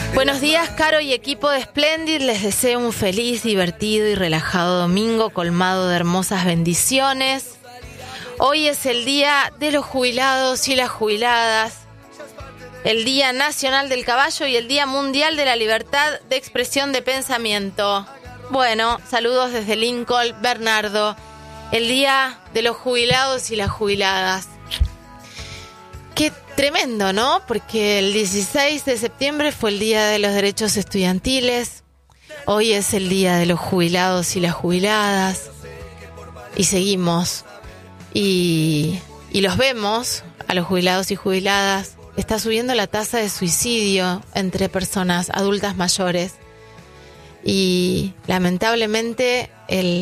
Buenos días, Caro y equipo de Splendid. Les deseo un feliz, divertido y relajado domingo colmado de hermosas bendiciones. Hoy es el día de los jubilados y las jubiladas, el Día Nacional del Caballo y el Día Mundial de la Libertad de Expresión de Pensamiento. Bueno, saludos desde Lincoln, Bernardo. El Día de los Jubilados y las Jubiladas. Qué tremendo, ¿no? Porque el 16 de septiembre fue el Día de los Derechos Estudiantiles. Hoy es el Día de los Jubilados y las Jubiladas. Y seguimos. Y los vemos, a los jubilados y jubiladas. Está subiendo la tasa de suicidio entre personas adultas mayores. Y lamentablemente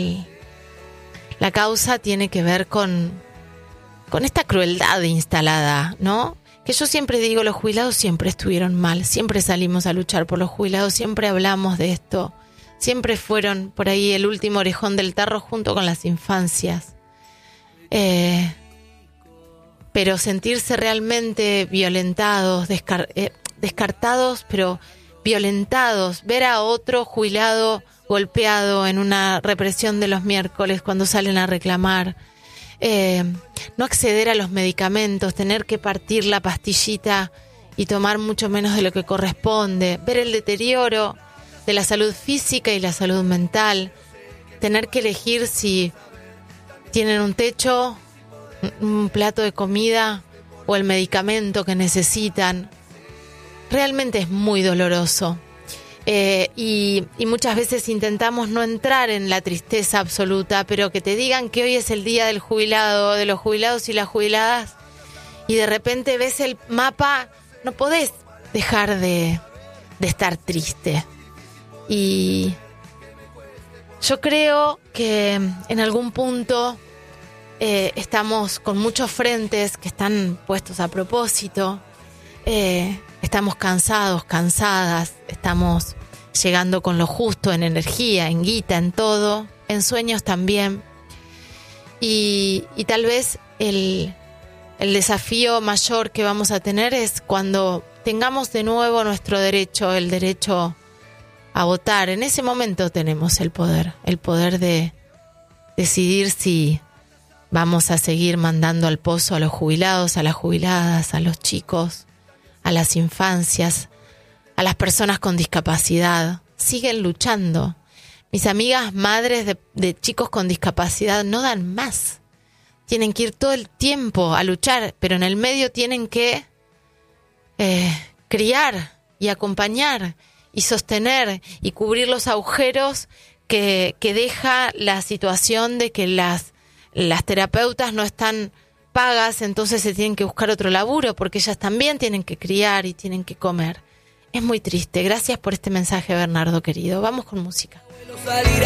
la causa tiene que ver con esta crueldad instalada, ¿no? Que yo siempre digo, los jubilados siempre estuvieron mal, siempre salimos a luchar por los jubilados, siempre hablamos de esto, siempre fueron por ahí el último orejón del tarro junto con las infancias. Pero sentirse realmente violentados, descartados, pero violentados, ver a otro jubilado golpeado en una represión de los miércoles cuando salen a reclamar, no acceder a los medicamentos, tener que partir la pastillita y tomar mucho menos de lo que corresponde, ver el deterioro de la salud física y la salud mental, tener que elegir si tienen un techo, un plato de comida o el medicamento que necesitan. Realmente es muy doloroso. Y muchas veces intentamos no entrar en la tristeza absoluta, pero que te digan que hoy es el día del jubilado, de los jubilados y las jubiladas, y de repente ves el mapa, no podés dejar de estar triste. Y yo creo que en algún punto estamos con muchos frentes que están puestos a propósito. Estamos cansados, cansadas, estamos llegando con lo justo en energía, en guita, en todo, en sueños también. Y tal vez el desafío mayor que vamos a tener es cuando tengamos de nuevo nuestro derecho, el derecho a votar. En ese momento tenemos el poder de decidir si vamos a seguir mandando al pozo a los jubilados, a las jubiladas, a los chicos, a las infancias, a las personas con discapacidad. Siguen luchando. Mis amigas madres de chicos con discapacidad no dan más. Tienen que ir todo el tiempo a luchar, pero en el medio tienen que criar y acompañar y sostener y cubrir los agujeros que deja la situación de que las terapeutas no están pagas, entonces se tienen que buscar otro laburo porque ellas también tienen que criar y tienen que comer. Es muy triste. Gracias por este mensaje, Bernardo, querido. Vamos con música.